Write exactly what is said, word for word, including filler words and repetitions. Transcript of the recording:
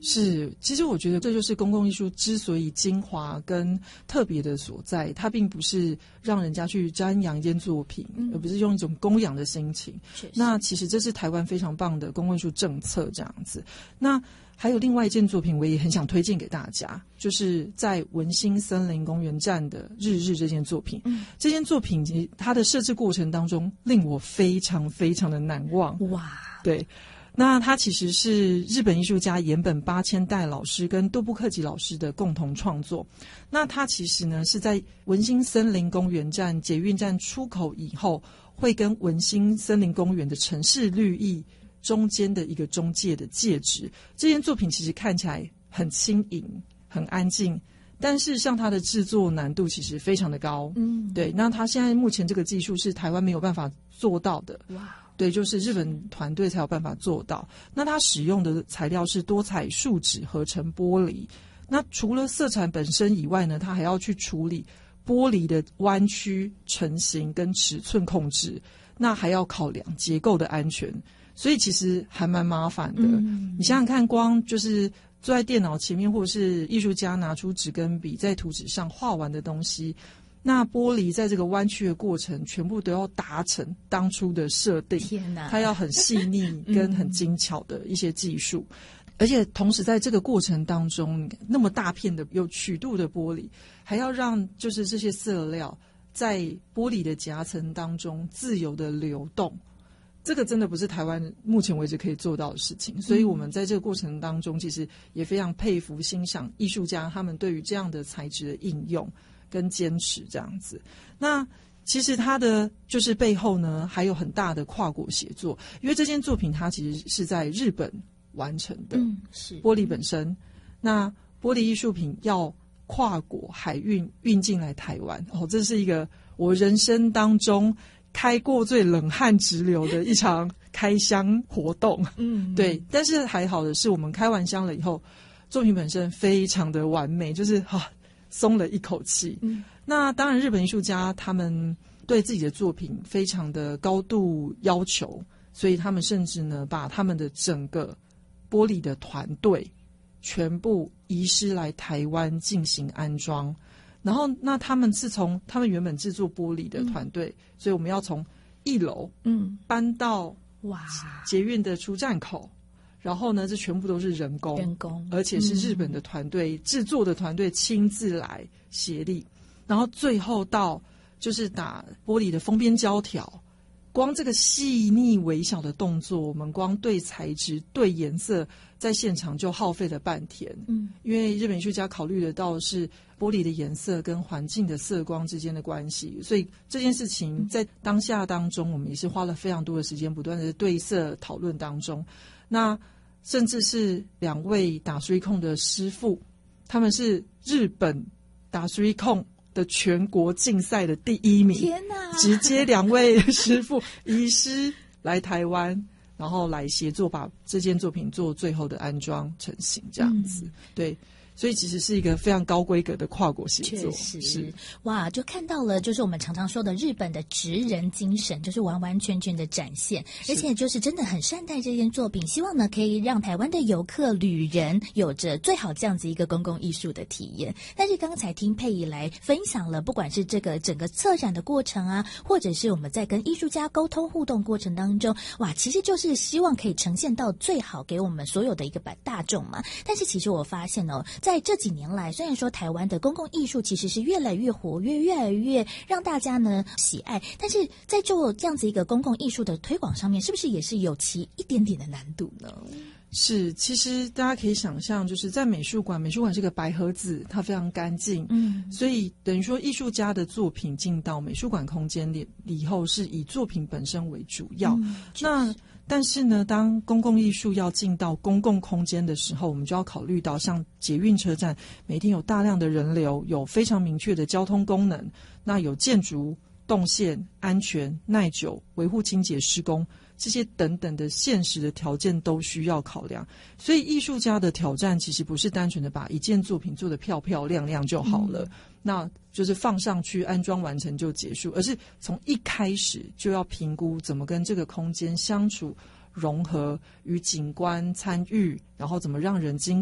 是，其实我觉得这就是公共艺术之所以精华跟特别的所在，它并不是让人家去瞻仰一件作品，嗯、而不是用一种供养的心情。那其实这是台湾非常棒的公共艺术政策这样子。那还有另外一件作品我也很想推荐给大家，就是在文心森林公园站的日日这件作品。嗯、这件作品其实它的设置过程当中令我非常非常的难忘。哇，对。那它其实是日本艺术家岩本八千代老师跟多部克吉老师的共同创作。那它其实呢是在文心森林公园站捷运站出口以后，会跟文心森林公园的城市绿意中间的一个中介的介质。这件作品其实看起来很轻盈很安静，但事实上它的制作难度其实非常的高。嗯，对。那它现在目前这个技术是台湾没有办法做到的。哇，对，就是日本团队才有办法做到。那它使用的材料是多彩树脂合成玻璃。那除了色彩本身以外呢，它还要去处理玻璃的弯曲、成型跟尺寸控制，那还要考量结构的安全，所以其实还蛮麻烦的。嗯、你想想看，光就是坐在电脑前面，或者是艺术家拿出纸跟笔在图纸上画完的东西，那玻璃在这个弯曲的过程全部都要达成当初的设定。天哪，它要很细腻跟很精巧的一些技术。嗯，而且同时在这个过程当中，那么大片的有曲度的玻璃，还要让就是这些色料在玻璃的夹层当中自由的流动，这个真的不是台湾目前为止可以做到的事情。所以我们在这个过程当中其实也非常佩服欣赏艺术家他们对于这样的材质的应用跟坚持这样子。那其实它的就是背后呢还有很大的跨国协作，因为这件作品它其实是在日本完成的。嗯，是玻璃本身，那玻璃艺术品要跨国海运运进来台湾，哦，这是一个我人生当中开过最冷汗直流的一场开箱活动。嗯，对。但是还好的是，我们开完箱了以后，作品本身非常的完美，就是啊松了一口气。嗯，那当然，日本艺术家他们对自己的作品非常的高度要求，所以他们甚至呢把他们的整个玻璃的团队全部移师来台湾进行安装。然后那他们是从他们原本制作玻璃的团队、嗯、所以我们要从一楼嗯搬到哇捷运的出站口，然后呢这全部都是人工人工，而且是日本的团队、嗯、制作的团队亲自来协力，然后最后到就是打玻璃的封边胶条，光这个细腻微小的动作，我们光对材质对颜色在现场就耗费了半天。嗯，因为日本艺术家考虑得到是玻璃的颜色跟环境的色光之间的关系，所以这件事情在当下当中我们也是花了非常多的时间不断的对色讨论当中。那甚至是两位打水控的师傅，他们是日本打水控的全国竞赛的第一名。天哪！直接两位师傅移师来台湾，然后来协作把这件作品做最后的安装成型这样子。嗯、对。所以其实是一个非常高规格的跨国协作。 确实是哇，就看到了就是我们常常说的日本的职人精神，就是完完全全的展现，而且就是真的很善待这件作品，希望呢可以让台湾的游客旅人有着最好这样子一个公共艺术的体验。但是刚才听佩仪来分享了，不管是这个整个策展的过程啊，或者是我们在跟艺术家沟通互动过程当中，哇，其实就是希望可以呈现到最好给我们所有的一个大众嘛。但是其实我发现哦，在这几年来，虽然说台湾的公共艺术其实是越来越活跃，越来越让大家呢喜爱，但是在做这样子一个公共艺术的推广上面，是不是也是有其一点点的难度呢？ 是，其实大家可以想象，就是在美术馆，美术馆是个白盒子，它非常干净，嗯，所以等于说艺术家的作品进到美术馆空间里以后，是以作品本身为主要。嗯、那但是呢，当公共艺术要进到公共空间的时候，我们就要考虑到像捷运车站每天有大量的人流，有非常明确的交通功能，那有建筑、动线、安全、耐久、维护清洁、施工这些等等的现实的条件都需要考量。所以艺术家的挑战其实不是单纯的把一件作品做得漂漂亮亮就好了、嗯、那就是放上去安装完成就结束，而是从一开始就要评估怎么跟这个空间相处融合，与景观参与，然后怎么让人经